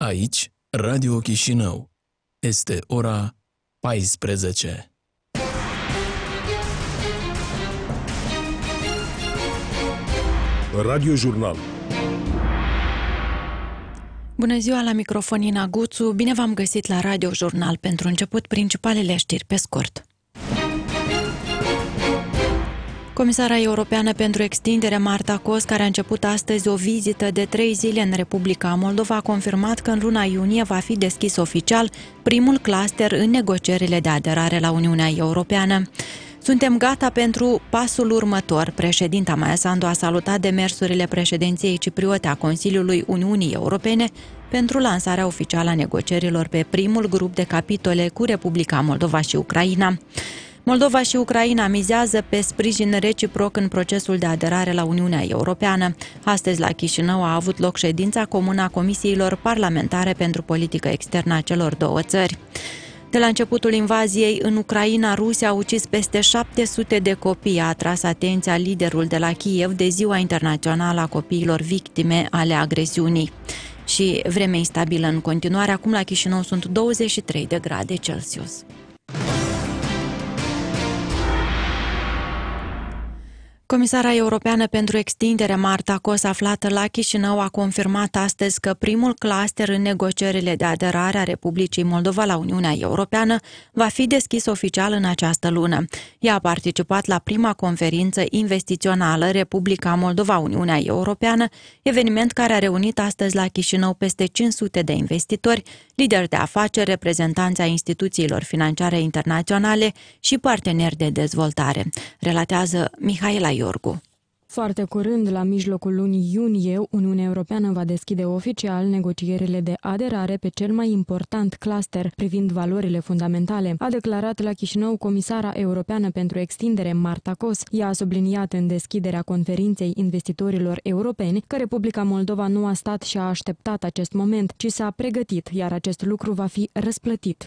Aici, Radio Chișinău. Este ora 14. Radio Jurnal. Bună ziua, la microfon Ina Guțu. Bine v-am găsit la Radio Jurnal. Pentru început, principalele știri pe scurt. Comisara europeană pentru extindere, Marta Kos, care a început astăzi o vizită de 3 zile în Republica Moldova, a confirmat că în luna iunie va fi deschis oficial primul cluster în negocierile de aderare la Uniunea Europeană. Suntem gata pentru pasul următor. Președinta Maia Sandu a salutat demersurile președinției cipriote a Consiliului Uniunii Europene pentru lansarea oficială a negocierilor pe primul grup de capitole cu Republica Moldova și Ucraina. Moldova și Ucraina mizează pe sprijin reciproc în procesul de aderare la Uniunea Europeană. Astăzi la Chișinău a avut loc ședința comună a comisiilor parlamentare pentru politică externă a celor două țări. De la începutul invaziei în Ucraina, Rusia a ucis peste 700 de copii. A atras atenția liderul de la Kiev de Ziua Internațională a Copiilor Victime ale agresiunii. Și vreme instabilă în continuare. Acum la Chișinău sunt 23 de grade Celsius. Comisara europeană pentru extindere, Marta Kos, aflată la Chișinău, a confirmat astăzi că primul cluster în negocierile de aderare a Republicii Moldova la Uniunea Europeană va fi deschis oficial în această lună. Ea a participat la prima conferință investițională Republica Moldova-Uniunea Europeană, eveniment care a reunit astăzi la Chișinău peste 500 de investitori, lideri de afaceri, reprezentanți ai instituțiilor financiare internaționale și parteneri de dezvoltare. Relatează Mihaela Iorgu. Foarte curând, la mijlocul lunii iunie, Uniunea Europeană va deschide oficial negocierile de aderare pe cel mai important cluster privind valorile fundamentale, a declarat la Chișinău comisara europeană pentru extindere, Marta Kos. Ea a subliniat în deschiderea conferinței investitorilor europeni că Republica Moldova nu a stat și a așteptat acest moment, ci s-a pregătit, iar acest lucru va fi răsplătit.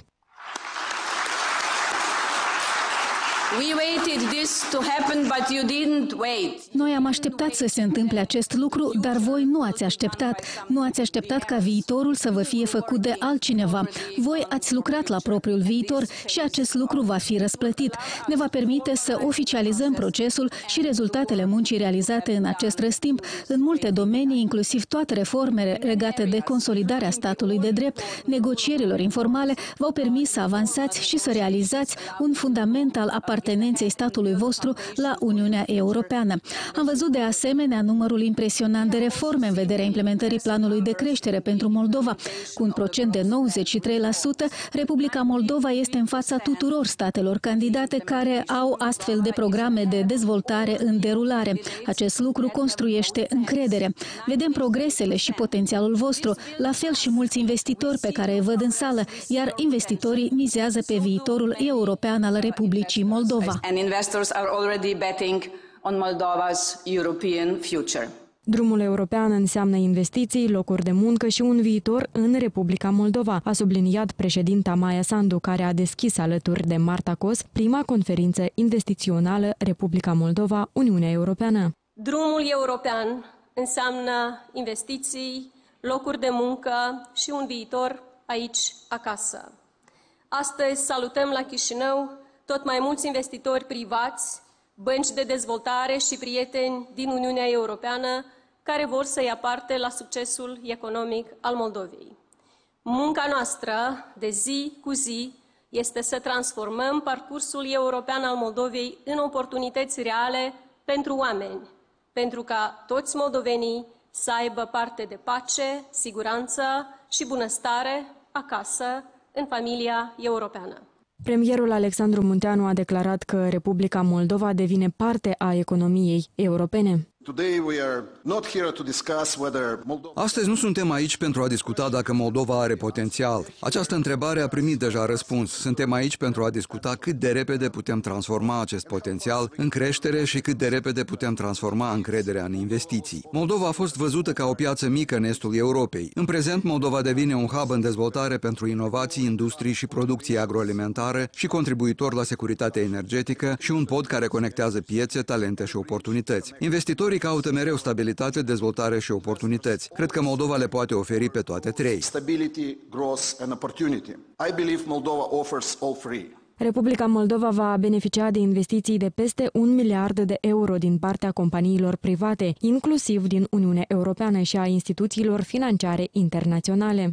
Noi am așteptat să se întâmple acest lucru, dar voi nu ați așteptat. Nu ați așteptat ca viitorul să vă fie făcut de altcineva. Voi ați lucrat la propriul viitor și acest lucru va fi răsplătit. Ne va permite să oficializăm procesul și rezultatele muncii realizate în acest răstimp în multe domenii, inclusiv toate reformele legate de consolidarea statului de drept, negocierilor informale, v-au permis să avansați și să realizați un fundament al apartenenței statului vostru la Uniunea Europeană. Am văzut de asemenea numărul impresionant de reforme în vederea implementării planului de creștere pentru Moldova. Cu un procent de 93%, Republica Moldova este în fața tuturor statelor candidate care au astfel de programe de dezvoltare în derulare. Acest lucru construiește încredere. Vedem progresele și potențialul vostru, la fel și mulți investitori pe care îi văd în sală, iar investitorii mizează pe viitorul european al Republicii Moldova. Drumul european înseamnă investiții, locuri de muncă și un viitor în Republica Moldova, a subliniat președinta Maia Sandu, care a deschis alături de Marta Kos prima conferință investițională Republica Moldova, Uniunea Europeană. Drumul european înseamnă investiții, locuri de muncă și un viitor aici, acasă. Astăzi salutăm la Chișinău tot mai mulți investitori privați, bănci de dezvoltare și prieteni din Uniunea Europeană care vor să ia parte la succesul economic al Moldovei. Munca noastră de zi cu zi este să transformăm parcursul european al Moldovei în oportunități reale pentru oameni, pentru ca toți moldovenii să aibă parte de pace, siguranță și bunăstare acasă, în familia europeană. Premierul Alexandru Munteanu a declarat că Republica Moldova devine parte a economiei europene. Astăzi nu suntem aici pentru a discuta dacă Moldova are potențial. Această întrebare a primit deja răspuns. Suntem aici pentru a discuta cât de repede putem transforma acest potențial în creștere și cât de repede putem transforma încrederea în investiții. Moldova a fost văzută ca o piață mică în estul Europei. În prezent, Moldova devine un hub în dezvoltare pentru inovații, industrii și producție agroalimentară și contribuitor la securitatea energetică și un pod care conectează piețe, talente și oportunități. Investitorii Viitorii caută mereu stabilitate, dezvoltare și oportunități. Cred că Moldova le poate oferi pe toate trei. Stability, growth and opportunity. I believe Moldova offers all three. Republica Moldova va beneficia de investiții de peste 1 miliard de euro din partea companiilor private, inclusiv din Uniunea Europeană și a instituțiilor financiare internaționale.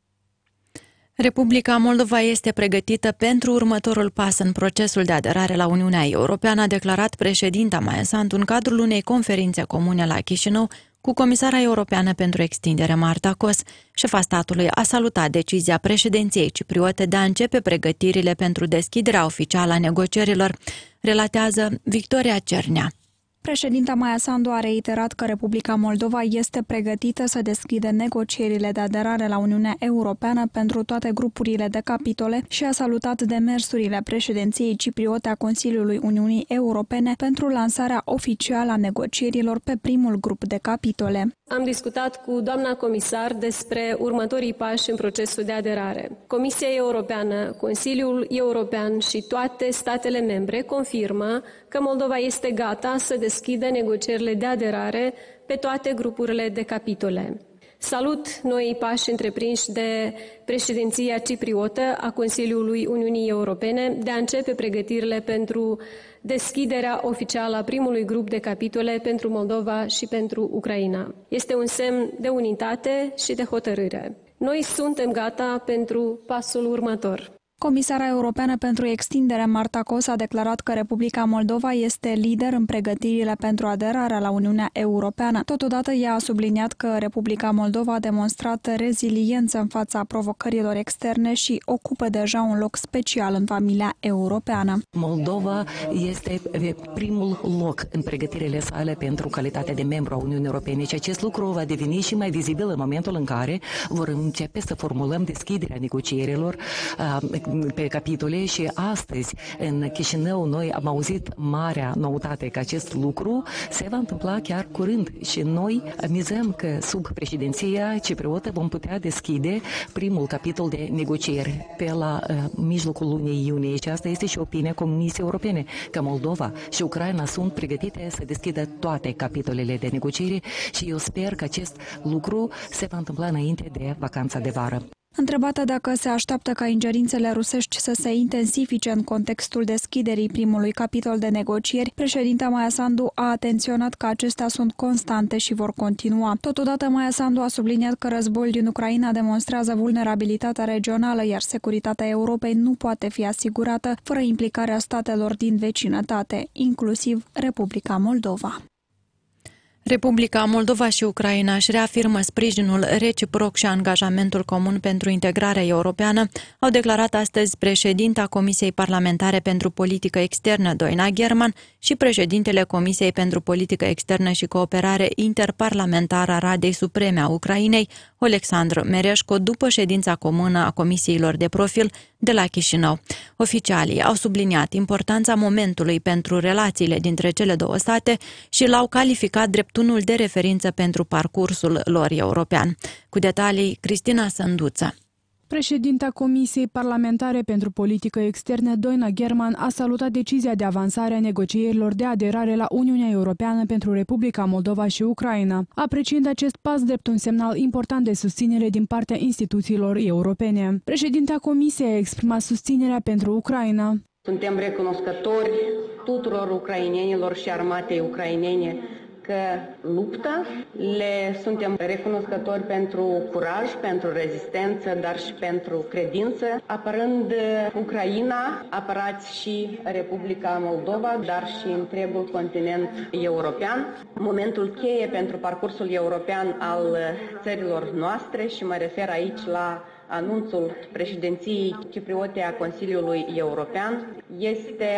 Republica Moldova este pregătită pentru următorul pas în procesul de aderare la Uniunea Europeană, a declarat președinta Maia Sandu în cadrul unei conferințe comune la Chișinău cu comisara europeană pentru extindere Marta Kos. Șefa statului a salutat decizia președinției cipriote de a începe pregătirile pentru deschiderea oficială a negocierilor, relatează Victoria Cernea. Președinta Maia Sandu a reiterat că Republica Moldova este pregătită să deschidă negocierile de aderare la Uniunea Europeană pentru toate grupurile de capitole și a salutat demersurile președinției cipriote a Consiliului Uniunii Europene pentru lansarea oficială a negocierilor pe primul grup de capitole. Am discutat cu doamna comisar despre următorii pași în procesul de aderare. Comisia Europeană, Consiliul European și toate statele membre confirmă că Moldova este gata să deschidă negocierile de aderare pe toate grupurile de capitole. Salut noii pași întreprinși de președinția cipriotă a Consiliului Uniunii Europene de a începe pregătirile pentru deschiderea oficială a primului grup de capitole pentru Moldova și pentru Ucraina. Este un semn de unitate și de hotărâre. Noi suntem gata pentru pasul următor. Comisara Europeană pentru Extindere Marta Kos a declarat că Republica Moldova este lider în pregătirile pentru aderarea la Uniunea Europeană. Totodată ea a subliniat că Republica Moldova a demonstrat reziliență în fața provocărilor externe și ocupă deja un loc special în familia europeană. Moldova este pe primul loc în pregătirile sale pentru calitatea de membru a Uniunii Europene și acest lucru va deveni și mai vizibil în momentul în care vor începe să formulăm deschiderea negocierilor pe capitole și astăzi în Chișinău noi am auzit marea noutate că acest lucru se va întâmpla chiar curând și noi mizăm că sub președinția cipriotă vom putea deschide primul capitol de negocieri pe la mijlocul lunii iunie și asta este și opinia Comisiei Europene că Moldova și Ucraina sunt pregătite să deschidă toate capitolele de negocieri și eu sper că acest lucru se va întâmpla înainte de vacanța de vară. Întrebată dacă se așteaptă ca ingerințele rusești să se intensifice în contextul deschiderii primului capitol de negocieri, președinta Maia Sandu a atenționat că acestea sunt constante și vor continua. Totodată, Maia Sandu a subliniat că războiul din Ucraina demonstrează vulnerabilitatea regională, iar securitatea Europei nu poate fi asigurată fără implicarea statelor din vecinătate, inclusiv Republica Moldova. Republica Moldova și Ucraina își reafirmă sprijinul reciproc și angajamentul comun pentru integrarea europeană, au declarat astăzi președinta Comisiei Parlamentare pentru Politică Externă, Doina German, și președintele Comisiei pentru Politică Externă și Cooperare Interparlamentară a Radei Supreme a Ucrainei, Oleksandr Mereșco, după ședința comună a comisiilor de profil de la Chișinău. Oficialii au subliniat importanța momentului pentru relațiile dintre cele două state și l-au calificat drept unul de referință pentru parcursul lor european. Cu detalii, Cristina Sânduță. Președinta Comisiei Parlamentare pentru Politică Externă, Doina German, a salutat decizia de avansare a negocierilor de aderare la Uniunea Europeană pentru Republica Moldova și Ucraina, apreciind acest pas drept un semnal important de susținere din partea instituțiilor europene. Președinta Comisiei a exprimat susținerea pentru Ucraina. Suntem recunoscători tuturor ucrainenilor și armatei ucrainene că luptă. Le suntem recunoscători pentru curaj, pentru rezistență, dar și pentru credință. Apărând Ucraina, apărați și Republica Moldova, dar și întregul continent european. Momentul cheie pentru parcursul european al țărilor noastre și mă refer aici la anunțul președinției cipriote a Consiliului European este